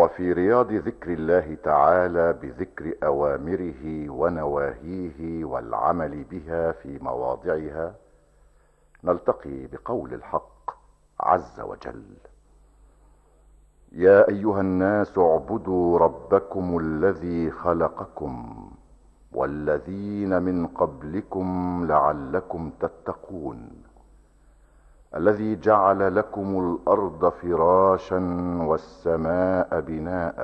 وفي رياض ذكر الله تعالى بذكر اوامره ونواهيه والعمل بها في مواضعها، نلتقي بقول الحق عز وجل: يا ايها الناس اعبدوا ربكم الذي خلقكم والذين من قبلكم لعلكم تتقون، الذي جعل لكم الارض فراشا والسماء بناء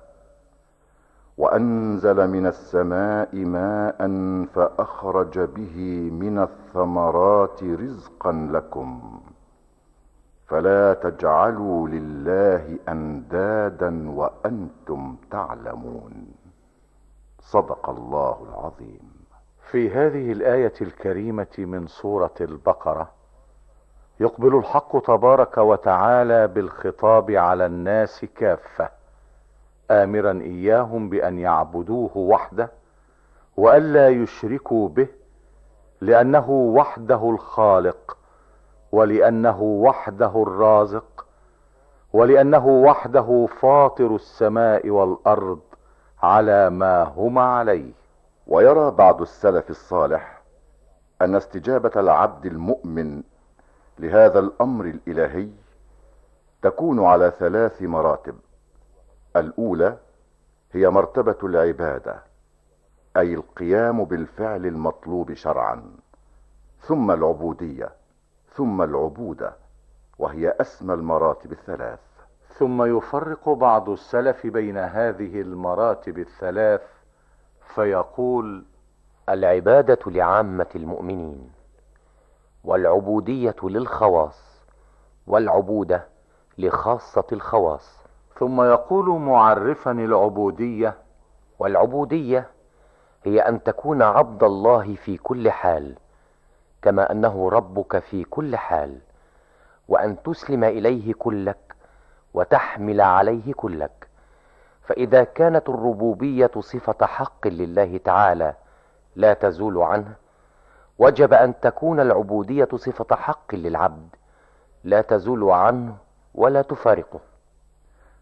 وانزل من السماء ماء فاخرج به من الثمرات رزقا لكم، فلا تجعلوا لله اندادا وانتم تعلمون. صدق الله العظيم. في هذه الآية الكريمة من سورة البقرة يقبل الحق تبارك وتعالى بالخطاب على الناس كافة، آمرا إياهم بأن يعبدوه وحده وألا يشركوا به، لأنه وحده الخالق، ولأنه وحده الرازق، ولأنه وحده فاطر السماء والأرض على ما هما عليه. ويرى بعض السلف الصالح ان استجابة العبد المؤمن لهذا الامر الالهي تكون على 3 مراتب. الاولى هي مرتبة العبادة، اي القيام بالفعل المطلوب شرعا، ثم العبودية، ثم العبودة، وهي اسمى المراتب ال3. ثم يفرق بعض السلف بين هذه المراتب ال3 فيقول: العبادة لعامة المؤمنين، والعبودية للخواص، والعبودة لخاصة الخواص. ثم يقول معرفا العبودية: والعبودية هي أن تكون عبد الله في كل حال، كما أنه ربك في كل حال، وأن تسلم إليه كلك وتحمل عليه كلك. فإذا كانت الربوبية صفة حق لله تعالى لا تزول عنه، وجب أن تكون العبودية صفة حق للعبد لا تزول عنه ولا تفارقه.